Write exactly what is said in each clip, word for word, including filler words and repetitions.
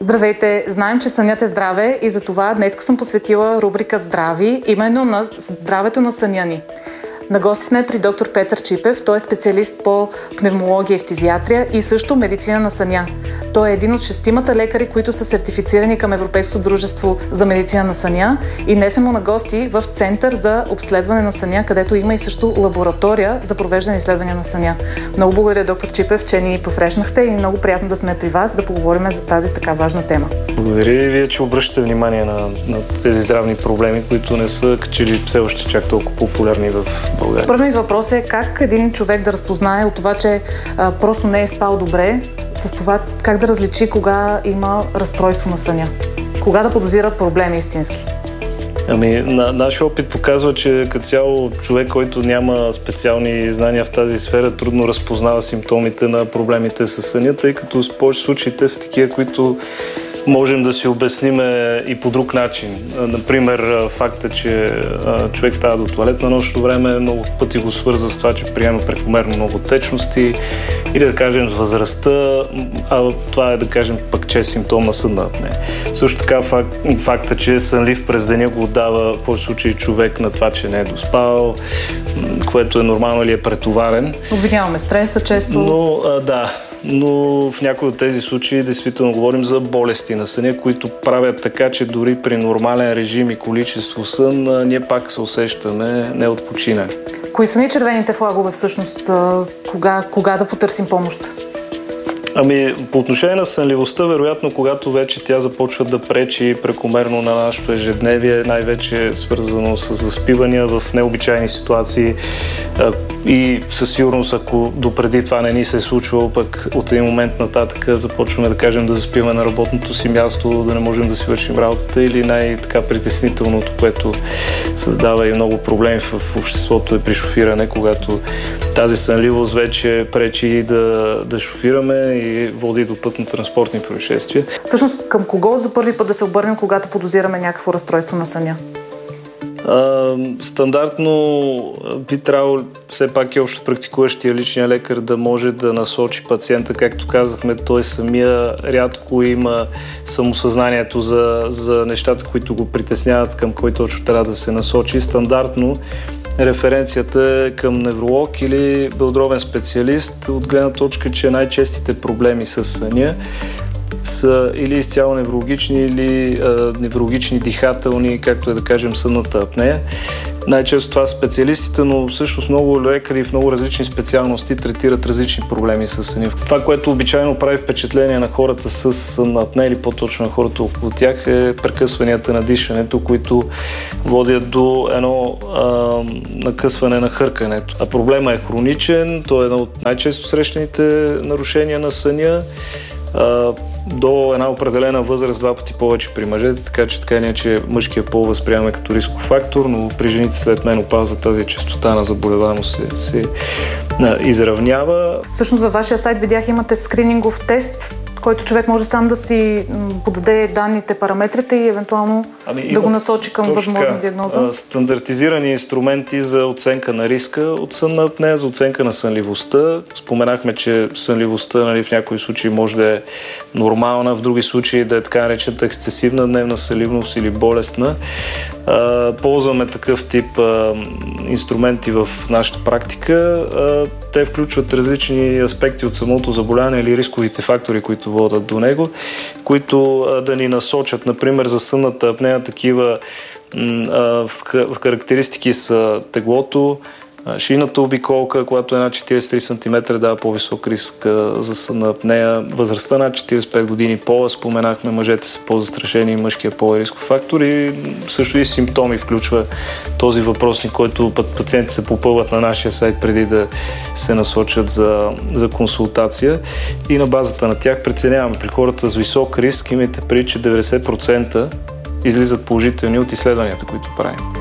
Здравейте! Знаем, че сънят е здраве и затова днес съм посветила рубрика Здрави именно на здравето на съня ни. На гости сме при доктор Петър Чипев. Той е специалист по пневмология и фтизиатрия и също медицина на съня. Той е един от шестимата лекари, които са сертифицирани към Европейското дружество за медицина на съня, и днес сме му на гости в Център за обследване на съня, където има и също лаборатория за провеждане изследвания на съня. Много благодаря, доктор Чипев, че ни посрещнахте и много приятно да сме при вас да поговорим за тази така важна тема. Благодаря и вие, че обръщате внимание на, на тези здравни проблеми, които не са качели все още чак толкова популярни в България. Първият въпрос е как един човек да разпознае от това, че а, просто не е спал добре, с това как да различи кога има разстройство на съня, кога да подозира проблеми истински. Ами, на, нашия опит показва, че като цяло човек, който няма специални знания в тази сфера, трудно разпознава симптомите на проблемите с съня, тъй като в повече случаи те са такива, които можем да си обясним и по друг начин. Например, факта, че човек става до тоалет на нощно време, много пъти го свързва с това, че приема прекомерно много течности, или да кажем с възрастта, а това е да кажем пък, че е симптом на сънна апнея. Също така факт, факта, че е сънлив през деня, го дава в повече случаи човек на това, че не е доспал, което е нормално или е претоварен. Обвиняваме стреса често. Но а, да, но в някои от тези случаи действително говорим за болести на съня, които правят така, че дори при нормален режим и количество сън ние пак се усещаме неотпочинали. Кои са ни червените флагове всъщност? Кога, кога да потърсим помощ? Ами, по отношение на сънливостта, вероятно, когато вече тя започва да пречи прекомерно на нашето ежедневие, най-вече свързано с заспивания в необичайни ситуации, и със сигурност, ако допреди това не ни се е случвало, пък от един момент нататък започваме, да кажем, да заспиваме на работното си място, да не можем да си вършим работата, или най-така притеснителното, което създава и много проблеми в обществото, е при шофиране, когато тази сънливост вече пречи да, да шофираме и води до пътно-транспортни происшествия. Всъщност, към кого за първи път да се обърнем, когато подозираме някакво разстройство на съня? Uh, стандартно би трябвало все пак и общо практикуващия личния лекар да може да насочи пациента. Както казахме, той самия рядко има самосъзнанието за, за нещата, които го притесняват, към кой точно трябва да се насочи. Стандартно референцията е към невролог или белодробен специалист, от гледна точка, че най-честите проблеми с съня са или изцяло неврологични, или а, неврологични дихателни, както е да кажем сънната апнея. Най-често това са специалистите, но всъщност много лекари в много различни специалности третират различни проблеми с съня. Това, което обичайно прави впечатление на хората с сънна апнея, или по-точно на хората около тях, е прекъсванията на дишането, които водят до едно а, накъсване на хъркането. А проблема е хроничен, то е едно от най-често срещаните нарушения на съня. До една определена възраст два пъти повече при мъжете, така че така не, че мъжкия пол възприемаме като рисков фактор, но при жените след менопауза тази честота на заболеваемост се, се а, изравнява. Всъщност във вашия сайт видях, имате скринингов тест, който човек може сам да си подаде данните, параметрите и евентуално ами, да го насочи към възможна така, диагноза. Стандартизирани инструменти за оценка на риска от сънна апнея, за оценка на сънливостта. Споменахме, че сънливостта, нали, в някои случаи може да е нормална, в други случаи да е така наречената ексцесивна дневна сънливност или болестна. А, ползваме такъв тип а, инструменти в нашата практика. А, те включват различни аспекти от самото заболяване или рисковите фактори, които водят до него, които а, да ни насочат. Например, за сънната апнея такива м, а, в, в характеристики са теглото, шийната обиколка, която е над четиридесет и три сантиметра, дава по-висок риск за сънна апнея. Възрастта над четиридесет и пет години, пола, споменахме, мъжете са по-застрашени и мъжкия пол е рисков фактор, и също и симптоми включва този въпросник, който пациенти се попълват на нашия сайт преди да се насочат за, за консултация, и на базата на тях преценяваме. При хората с висок риск имайте предвид, че деветдесет процента излизат положителни от изследванията, които правим.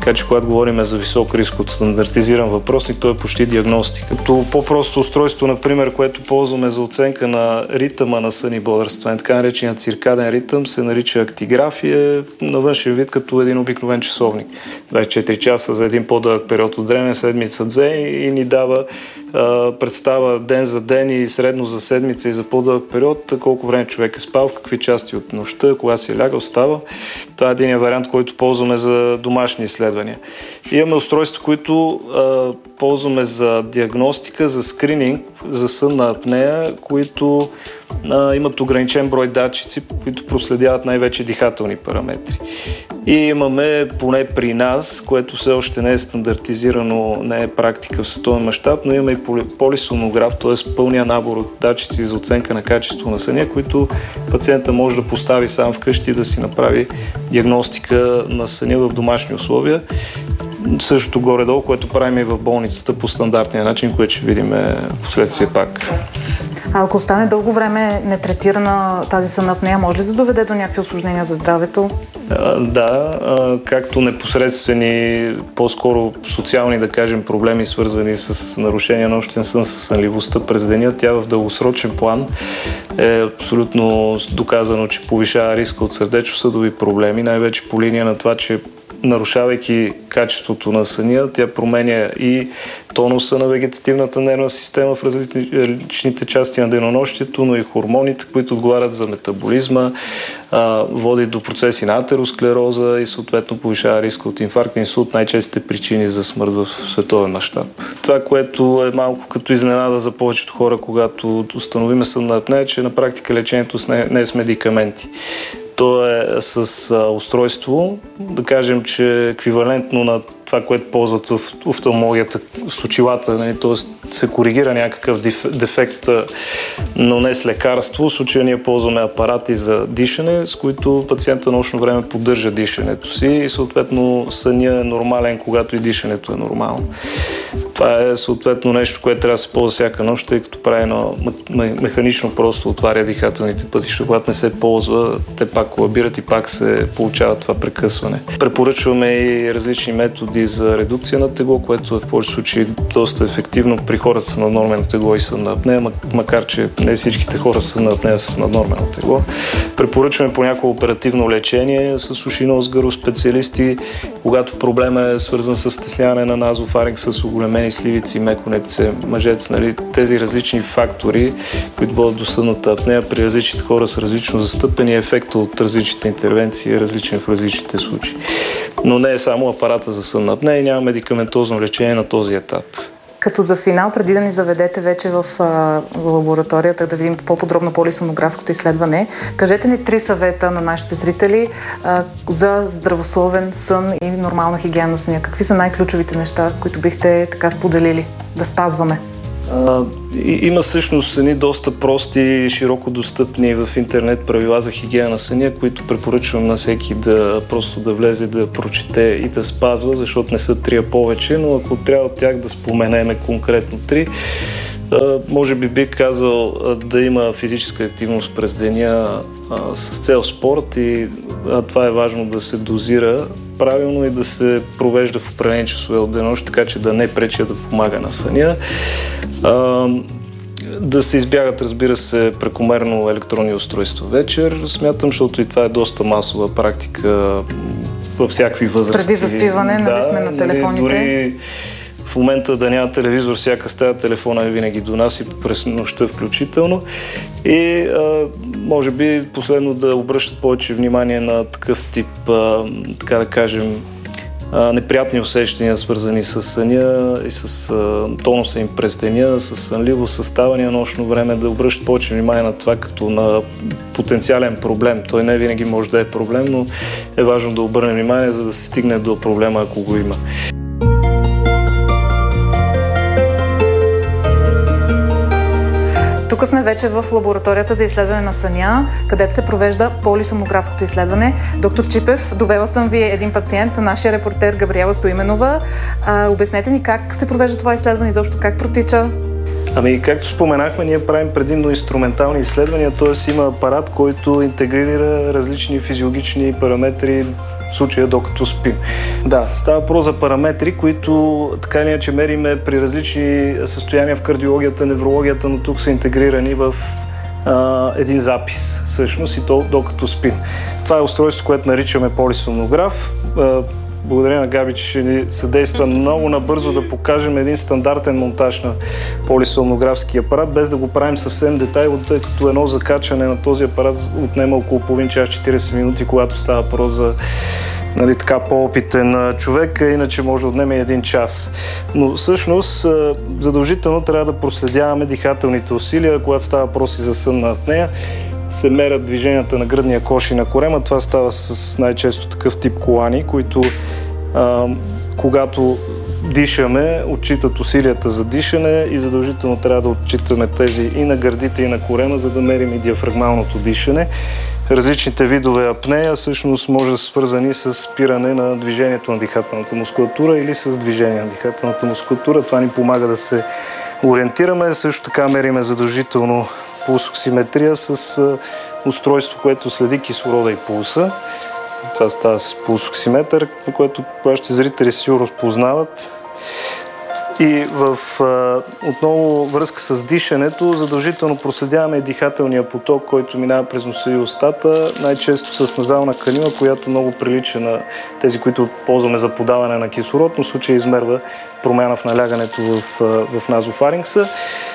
Така че когато говорим за висок риск от стандартизиран въпросник, то е почти диагностика. Като по-просто устройство, например, което ползваме за оценка на ритъма на сън и бодрстване, така наречения циркаден ритъм, се нарича актиграф и е на външен вид като един обикновен часовник. двайсет и четири часа за един по-дълъг период от време, седмица-две и ни дава представа ден за ден и средно за седмица и за по-дълъг период, колко време човек е спал, в какви части от нощта, кога си е лягал, става. Това е един вариант, който ползваме за домашни изследвания. И имаме устройства, които а, ползваме за диагностика, за скрининг, за сънна апнея, които а, имат ограничен брой датчици, които проследяват най-вече дихателни параметри. И имаме, поне при нас, което все още не е стандартизирано, не е практика в световен мащаб, но имаме и полисонограф, т.е. пълния набор от датчици за оценка на качество на съня, които пациента може да постави сам вкъщи и да си направи диагностика на съня в домашни условия. Същото горе-долу, което правим и в болницата по стандартния начин, което ще видим последствие пак. А ако остане дълго време нетретирана тази сънна апнея, може ли да доведе до някакви усложнения за здравето? А, да, а, както непосредствени, по-скоро социални, да кажем, проблеми, свързани с нарушение на нощен сън, с сънливостта през деня, тя в дългосрочен план е абсолютно доказано, че повишава риска от сърдечно-съдови проблеми, най-вече по линия на това, че нарушавайки качеството на съня, тя променя и тонуса на вегетативната нервна система в различните части на денонощието, но и хормоните, които отговарят за метаболизма, води до процеси на атеросклероза и съответно повишава риска от инфаркт и инсулт, най-честите причини за смърт в световен мащаб. Това, което е малко като изненада за повечето хора, когато установиме сънна апнея, е, че на практика лечението не е с медикаменти. То е с а, устройство, да кажем, че еквивалентно на това, което ползват в офталмологията с очилата, т.е. се коригира някакъв дефект, но не с лекарство. В случая ние ползваме апарати за дишане, с които пациента нощно време поддържа дишането си и съответно съня е нормален, когато и дишането е нормално. Това е съответно нещо, което трябва да се ползва всяка нощ, тъй като прави едно механично просто отваря дихателните пътища. Когато не се ползва, те пак колабират и пак се получава това прекъсване. Препоръчваме и различни методи за редукция на тегло, което е в повечето случаи доста ефективно при хората с наднормено тегло и сънна апнея, макар че не всичките хора с сънна апнея с наднормено тегло. Препоръчваме понякога оперативно лечение с уши-нос гърло специалисти, когато проблема е свързан с стесняване на назофаринкс, с оголемени сливици, меконепце, мъжец, нали, тези различни фактори, които бъдат до сънната апнея при различните хора с различно застъпени, ефекта от различните интервенции е различен в различните случаи. Но не е само апарата за сънна апнея и няма медикаментозно лечение на този етап. Като за финал, преди да ни заведете вече в а, лабораторията, да видим по-подробно полисонографското изследване, кажете ни три съвета на нашите зрители а, за здравословен сън и нормална хигиена на съня. Какви са най-ключовите неща, които бихте така споделили да спазваме? А, има всъщност едни доста прости, широко достъпни в интернет правила за хигиена на съня, които препоръчвам на всеки да просто да влезе, да прочете и да спазва, защото не са три, а повече, но ако трябва от тях да споменеме конкретно три, може би бих казал да има физическа активност през деня с цел спорт и това е важно да се дозира правилно и да се провежда в определени часове от денонощ, така че да не пречи, да помага на съня. Да се избягат, разбира се, прекомерно електронни устройства вечер. Смятам, защото и това е доста масова практика във всякакви възрасти. Преди заспиване, да, нали сме на телефоните? Дори в момента да няма телевизор, всяка стая телефона е винаги до нас и през нощта включително. И а, може би последно да обръщат повече внимание на такъв тип, а, така да кажем, а, неприятни усещания, свързани с съня и с а, тонуса им през деня, с сънливост, с ставане на нощно време, да обръщат повече внимание на това като на потенциален проблем. Той не винаги може да е проблем, но е важно да обърне внимание, за да се стигне до проблема, ако го има. Тук сме вече в лабораторията за изследване на съня, където се провежда полисомнографското изследване. Доктор Чипев, довела съм ви един пациент, нашия репортер Габриела Стоименова. А, обяснете ни как се провежда това изследване, изобщо как протича? Ами, както споменахме, ние правим предимно инструментални изследвания, т.е. има апарат, който интегрира различни физиологични параметри, в случая докато спим. Да, става въпрос за параметри, които така или иначе мериме при различни състояния в кардиологията, неврологията, но тук са интегрирани в а, един запис, всъщност, и то докато спим. Това е устройство, което наричаме полисомнограф. Благодаря на Габи, че ще ни съдейства много набързо да покажем един стандартен монтаж на полисомнографски апарат, без да го правим съвсем детайлно, тъй като едно закачане на този апарат отнема около половин час, четирийсет минути, когато става въпрос за, нали, така по-опитен човек, иначе може да отнеме един час. Но всъщност задължително трябва да проследяваме дихателните усилия, когато става въпрос и за сънна апнея. Се мерят движенията на гръдния кош и на корема. Това става с най-често такъв тип колани, които а, когато дишаме, отчитат усилията за дишане и задължително трябва да отчитаме тези и на гърдите, и на корема, за да мерим и диафрагмалното дишане. Различните видове апнея всъщност може да са свързани с спиране на движението на дихателната мускулатура или с движение на дихателната мускулатура. Това ни помага да се ориентираме. Също така мериме задължително пулсоксиметрия с устройство, което следи кислорода и пулса. Това става с пулсоксиметър, което вашите зрители сигурно познават. И в отново връзка с дишането, задължително проследяваме дихателния поток, който минава през носа и устата, най-често с назална канила, която много прилича на тези, които ползваме за подаване на кислород, но в случая измерва промяна в налягането в, в назофарингса.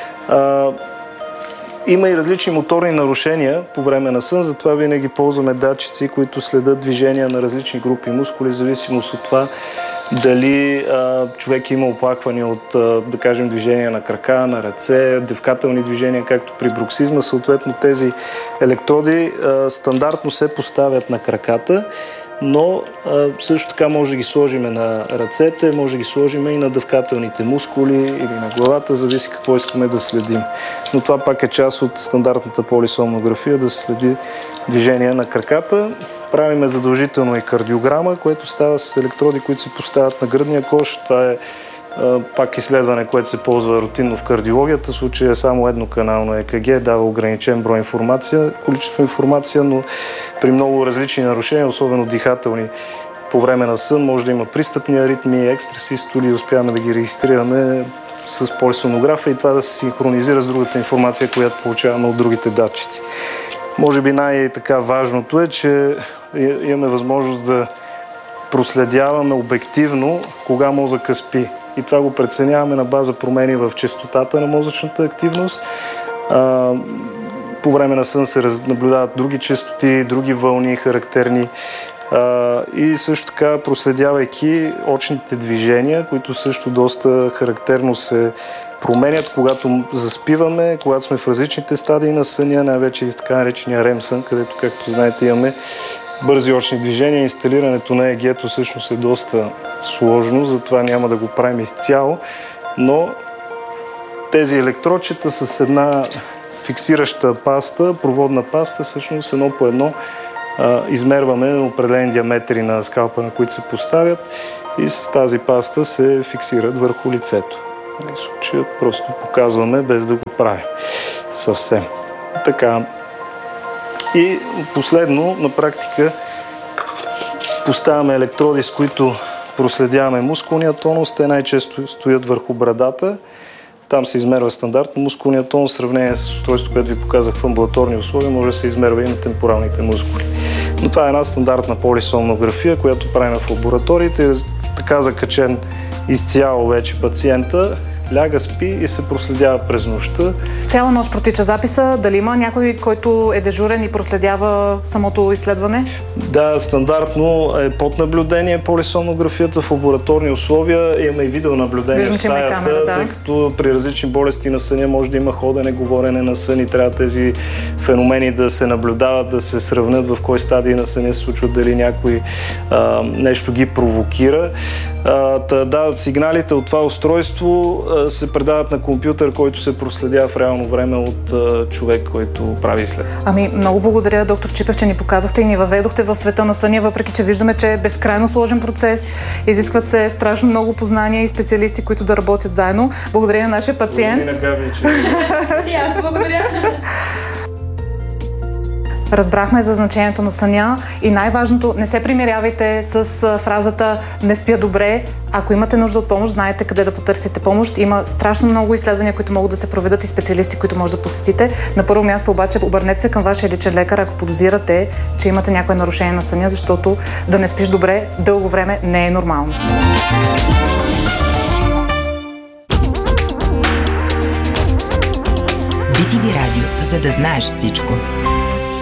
Има и различни моторни нарушения по време на сън, затова винаги ползваме датчици, които следят движения на различни групи мускули, в зависимост от това дали а, човек има оплаквания от, а, да кажем, движения на крака, на ръце, дъвкателни движения, както при бруксизма. Съответно, тези електроди а, стандартно се поставят на краката, но а, също така може да ги сложим на ръцете, може да ги сложим и на дъвкателните мускули или на главата, зависи какво искаме да следим. Но това пак е част от стандартната полисомнография, да се следи движение на краката. Правиме задължително и кардиограма, което става с електроди, които се поставят на гръдния кош. Това е а, пак изследване, което се ползва рутинно в кардиологията. В случая е само едноканално Е К Г, дава ограничен брой информация, количество информация, но при много различни нарушения, особено дихателни по време на сън, може да има пристъпни аритмии, екстрасистоли, успяваме да ги регистрираме с полисомнографа и това да се синхронизира с другата информация, която получаваме от другите датчици. Може би най-така важното е, че имаме възможност да проследяваме обективно кога мозъка спи. И това го преценяваме на база промени в честотата на мозъчната активност. А, по време на сън се наблюдават други честоти, други вълни характерни. А, и също така проследявайки очните движения, които също доста характерно се променят, когато заспиваме, когато сме в различните стадии на съня, най-вече и в така наречения рем сън, където, както знаете, имаме бързи очни движения. Инсталирането на Е Г то всъщност е доста сложно, затова няма да го правим изцяло, но тези електродчета с една фиксираща паста, проводна паста, всъщност едно по едно а, измерваме определени диаметри на скалпа, на които се поставят и с тази паста се фиксират върху лицето. В случая просто показваме без да го правим съвсем. Така. И последно, на практика, поставяме електроди, с които проследяваме мускулния тонус. Те най-често стоят върху брадата. Там се измерва стандартно мускулния тонус. В сравнение с устройството, което ви показах в амбулаторни условия, може да се измерва и на темпоралните мускули. Но това е една стандартна полисомнография, която правим в лабораториите. Така закачен изцяло вече пациента, ляга, спи и се проследява през нощта. Цяла нощ протича записа. Дали има някой, който е дежурен и проследява самото изследване? Да, стандартно е под наблюдение полисомнографията в лабораторни условия. Имаме и видеонаблюдение в стаята, камера, да. Тъй като при различни болести на съня може да има ходене, говорене на сън и трябва тези феномени да се наблюдават, да се сравнят в кой стадий на съня се случва, дали някой а, нещо ги провокира. А, та, да, сигналите от това устройство а, се предават на компютър, който се проследява в реално време от а, човек, който прави изследване. Ами, много благодаря, доктор Чипев, че ни показахте и ни въведохте в света на съня, въпреки че виждаме, че е безкрайно сложен процес. Изискват се страшно много познания и специалисти, които да работят заедно. Благодаря на нашия пациент. Благодаря на Габи, че... И аз благодаря. Разбрахме за значението на съня и най-важното, не се примирявайте с фразата "не спя добре". Ако имате нужда от помощ, знаете къде да потърсите помощ. Има страшно много изследвания, които могат да се проведат и специалисти, които може да посетите. На първо място обаче обърнете се към вашия личен лекар, ако подозирате, че имате някое нарушение на съня, защото да не спиш добре дълго време не е нормално. би ти ви радио, за да знаеш всичко.